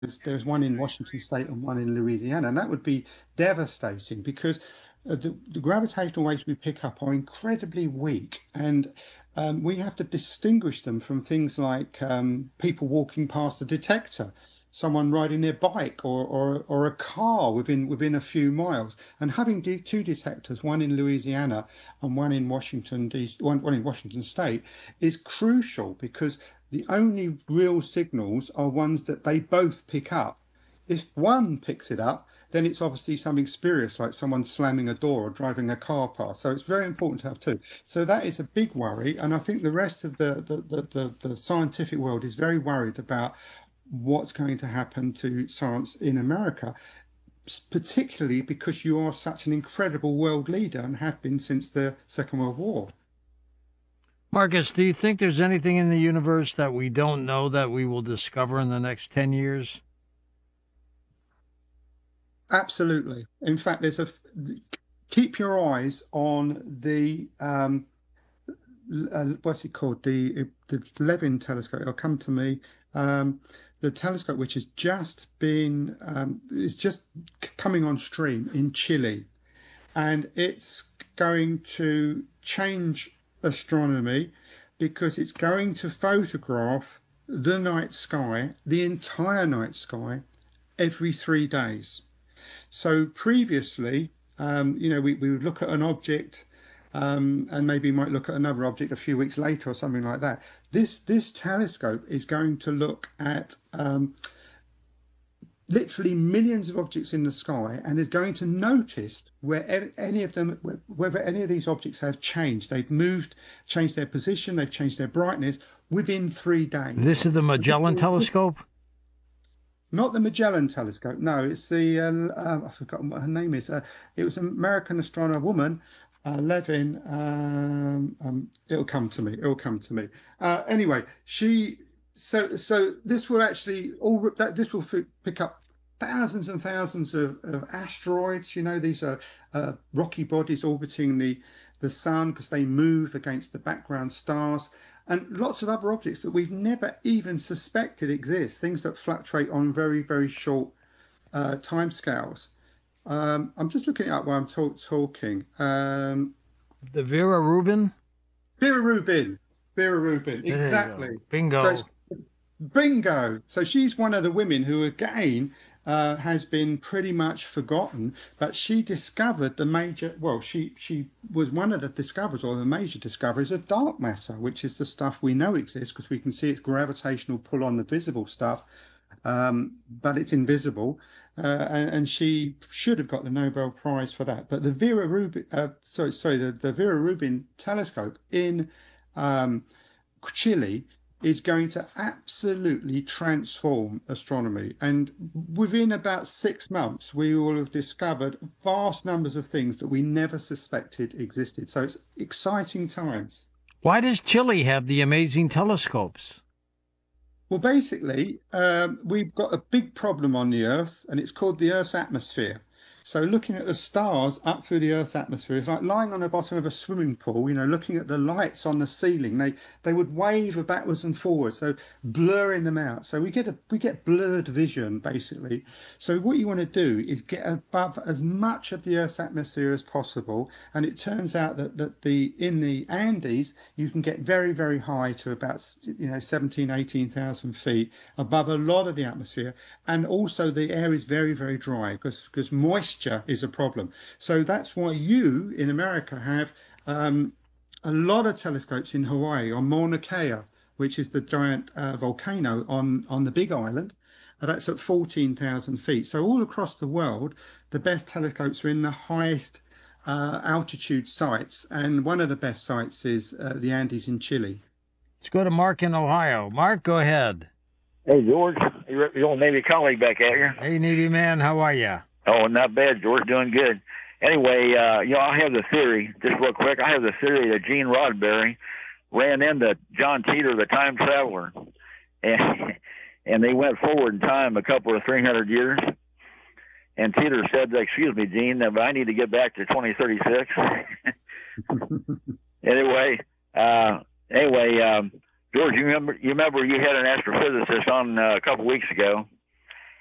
there's one in Washington State and one in Louisiana, and that would be devastating because the gravitational waves we pick up are incredibly weak, and we have to distinguish them from things like people walking past the detector, someone riding their bike, or a car within a few miles. And having two detectors, one in Louisiana and one in Washington DC, one in Washington State, is crucial because the only real signals are ones that they both pick up. If one picks it up, then it's obviously something spurious, like someone slamming a door or driving a car past. So it's very important to have two. So that is a big worry, and I think the rest of the scientific world is very worried about what's going to happen to science in America, particularly because you are such an incredible world leader and have been since the Second World War. Marcus, do you think there's anything in the universe that we don't know that we will discover in the next 10 years? Absolutely. In fact, keep your eyes on the what's it called? The Levin telescope. It'll come to me. The telescope which has just been is just coming on stream in Chile, and it's going to change astronomy because it's going to photograph the night sky, the entire night sky, every 3 days. So previously, we would look at an object, and maybe might look at another object a few weeks later or something like that. This telescope is going to look at literally millions of objects in the sky and is going to notice where any of them, whether any of these objects have changed. They've moved, changed their position, they've changed their brightness within 3 days. This is the Magellan telescope? Not the Magellan telescope. No, it's the I've forgotten what her name is. It was an American astronomer woman, Levin. It'll come to me. It'll come to me. Anyway, so this will actually this will pick up thousands and thousands of asteroids. These are rocky bodies orbiting the sun because they move against the background stars, and lots of other objects that we've never even suspected exist, things that fluctuate on very, very short time scales. I'm just looking it up while I'm talking. The Vera Rubin? Vera Rubin. Vera Rubin, exactly. Bingo. So bingo. So she's one of the women who, again, has been pretty much forgotten, but she discovered she was one of the discoverers or the major discoveries of dark matter, which is the stuff we know exists because we can see its gravitational pull on the visible stuff, but it's invisible. And she should have got the Nobel Prize for that. But the Vera Rubin, the Vera Rubin telescope in Chile is going to absolutely transform astronomy. And within about 6 months, we will have discovered vast numbers of things that we never suspected existed. So it's exciting times. Why does Chile have the amazing telescopes? Well, basically, we've got a big problem on the Earth, and it's called the Earth's atmosphere. So looking at the stars up through the Earth's atmosphere is like lying on the bottom of a swimming pool, looking at the lights on the ceiling. They would wave backwards and forwards, so blurring them out. So we get blurred vision, basically. So what you want to do is get above as much of the Earth's atmosphere as possible. And it turns out that in the Andes, you can get very, very high to about 18,000 feet above a lot of the atmosphere. And also the air is very, very dry because moisture is a problem. So that's why you in America have a lot of telescopes in Hawaii on Mauna Kea, which is the giant volcano on the Big Island. That's at 14,000 feet. So all across the world, the best telescopes are in the highest altitude sites. And one of the best sites is the Andes in Chile. Let's go to Mark in Ohio. Mark, go ahead. Hey, George. Your old Navy colleague back at you. Hey, Navy man. How are you? Oh, not bad, George. Doing good. Anyway, I have the theory, just real quick, I have the theory that Gene Roddenberry ran into John Titor, the time traveler, and they went forward in time a couple of 300 years. And Titor said, "Excuse me, Gene, but I need to get back to 2036. Anyway, George, you remember you had an astrophysicist on a couple weeks ago,